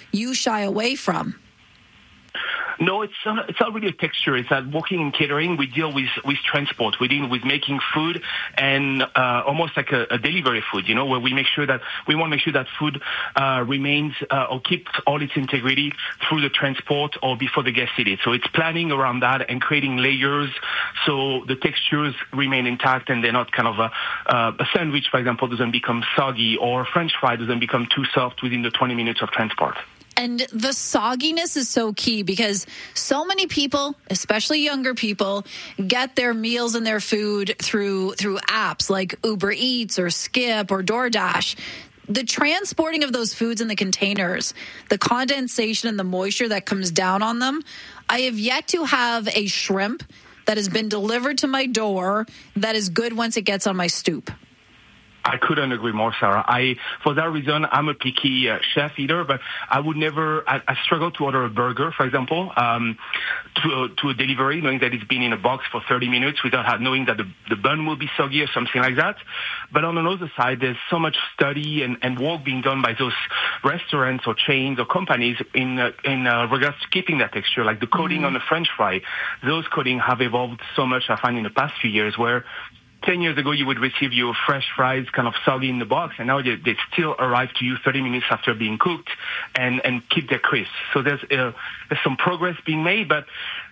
you shy away from? No, it's not really a texture. It's that working in catering, we deal with transport. We deal with making food and almost like a delivery food, where we want to make sure that food remains or keeps all its integrity through the transport or before the guests eat it. So it's planning around that and creating layers so the textures remain intact and they're not kind of a sandwich, for example, doesn't become soggy, or a French fry doesn't become too soft within the 20 minutes of transport. And the sogginess is so key because so many people, especially younger people, get their meals and their food through apps like Uber Eats or Skip or DoorDash. The transporting of those foods in the containers, the condensation and the moisture that comes down on them, I have yet to have a shrimp that has been delivered to my door that is good once it gets on my stoop. I couldn't agree more, Sarah. For that reason, I'm a picky chef eater, but I would never, I struggle to order a burger, for example, to a delivery, knowing that it's been in a box for 30 minutes without knowing that the bun will be soggy or something like that. But on another side, there's so much study and work being done by those restaurants or chains or companies in regards to keeping that texture, like the coating on a French fry. Those coatings have evolved so much, I find, in the past few years, where 10 years ago, you would receive your fresh fries kind of soggy in the box, and now they still arrive to you 30 minutes after being cooked and keep their crisp. So there's some progress being made, but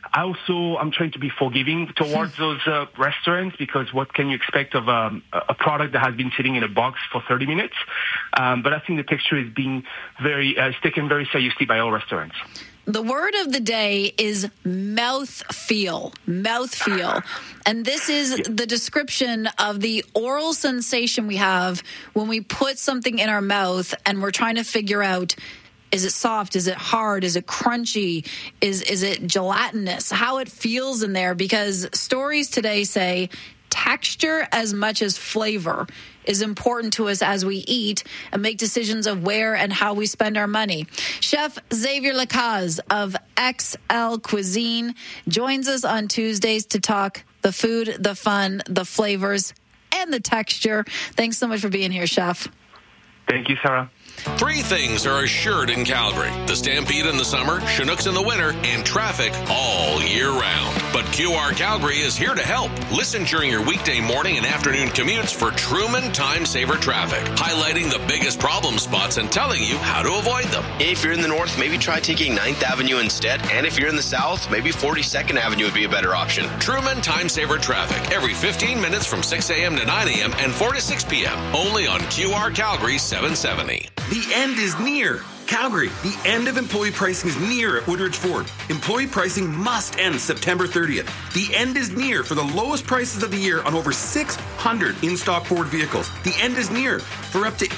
I'm trying to be forgiving towards those restaurants, because what can you expect of a product that has been sitting in a box for 30 minutes? But I think the texture is being taken very seriously by all restaurants. The word of the day is mouthfeel. Mouthfeel. And this is the description of the oral sensation we have when we put something in our mouth and we're trying to figure out, is it soft? Is it hard? Is it crunchy? Is it gelatinous? How it feels in there, because stories today say texture as much as flavor is important to us as we eat and make decisions of where and how we spend our money. Chef Xavier Lacaze of XL Cuisine joins us on Tuesdays to talk the food, the fun, the flavors, and the texture. Thanks so much for being here, Chef. Thank you, Sarah. Three things are assured in Calgary: the Stampede in the summer, Chinooks in the winter, and traffic all year round. But QR Calgary is here to help. Listen during your weekday morning and afternoon commutes for Truman Time Saver Traffic, highlighting the biggest problem spots and telling you how to avoid them. If you're in the north, maybe try taking 9th Avenue instead. And if you're in the south, maybe 42nd Avenue would be a better option. Truman Time Saver Traffic, every 15 minutes from 6 a.m. to 9 a.m. and 4 to 6 p.m. Only on QR Calgary 770. The end is near. Calgary, the end of employee pricing is near at Woodridge Ford. Employee pricing must end September 30th. The end is near for the lowest prices of the year on over 600 in-stock Ford vehicles. The end is near for up to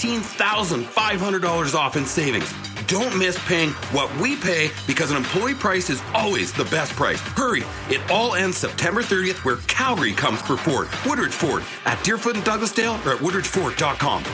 $18,500 off in savings. Don't miss paying what we pay, because an employee price is always the best price. Hurry, it all ends September 30th, where Calgary comes for Ford. Woodridge Ford at Deerfoot and Douglasdale or at woodridgeford.com.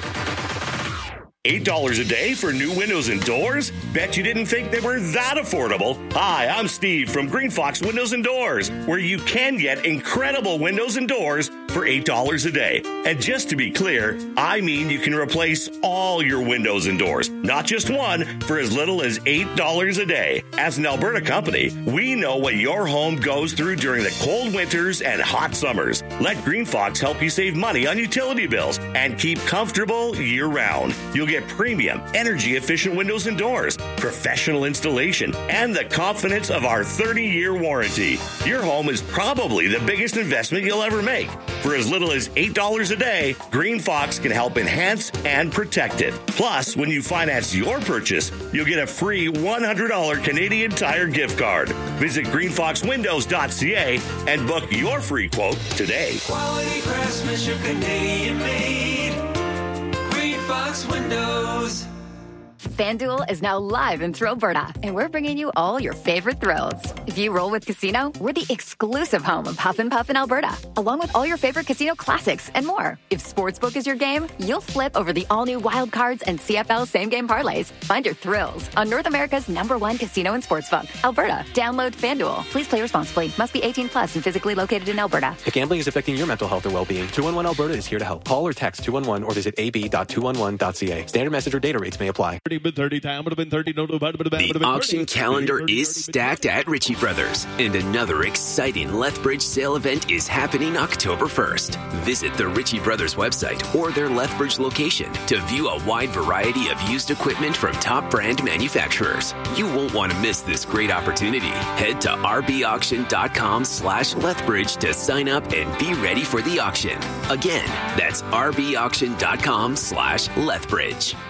$8 a day for new windows and doors? Bet you didn't think they were that affordable. Hi, I'm Steve from Green Fox Windows and Doors, where you can get incredible windows and doors for $8 a day. And just to be clear, I mean you can replace all your windows and doors, not just one, for as little as $8 a day. As an Alberta company, we know what your home goes through during the cold winters and hot summers. Let Green Fox help you save money on utility bills and keep comfortable year-round. You'll get premium, energy-efficient windows and doors, professional installation, and the confidence of our 30-year warranty. Your home is probably the biggest investment you'll ever make. For as little as $8 a day, Green Fox can help enhance and protect it. Plus, when you finance your purchase, you'll get a free $100 Canadian Tire gift card. Visit greenfoxwindows.ca and book your free quote today. Quality craftsmanship, Canadian made. Green Fox Windows. FanDuel is now live in Thrillberta, and we're bringing you all your favorite thrills. If you roll with Casino, we're the exclusive home of Huff and Puff in Alberta, along with all your favorite casino classics and more. If Sportsbook is your game, you'll flip over the all-new Wild Cards and CFL same-game parlays. Find your thrills on North America's #1 casino and sportsbook, Alberta. Download FanDuel. Please play responsibly. Must be 18 plus and physically located in Alberta. If gambling is affecting your mental health or well-being, 211 Alberta is here to help. Call or text 211 or visit ab.211.ca. Standard message or data rates may apply. Pretty been 30. Time would have been 30. The auction calendar is stacked at Ritchie Brothers, and another exciting Lethbridge sale event is happening October 1st. Visit the Ritchie Brothers website or their Lethbridge location to view a wide variety of used equipment from top brand manufacturers. You won't want to miss this great opportunity. Head to rbauction.com/Lethbridge to sign up and be ready for the auction. Again, that's rbauction.com/Lethbridge.